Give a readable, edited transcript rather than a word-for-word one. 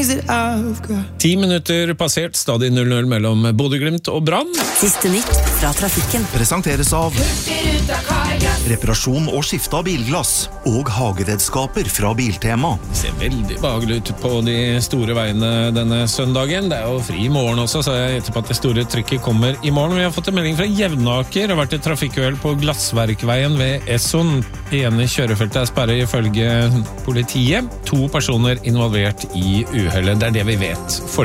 10 minutter passert, stadig 0-0 mellom Bodø/Glimt og Brann. Siste nytt fra trafikken. Presenteres av reparasjon og skifte av bilglass og hageredskaper fra Biltema. Det ser veldig behagelig ut på de store veiene denne søndagen. Det er jo fri i morgen også, så jeg gjetter på at det store trykket kommer i morgen. Vi har fått en melding fra Jevnaker. Det har vært et trafikkuhell på Glassverkveien ved Esson. Det ene kjørefeltet er sperret ifølge politiet. 2 personer involvert i uhellet. Det er det vi vet.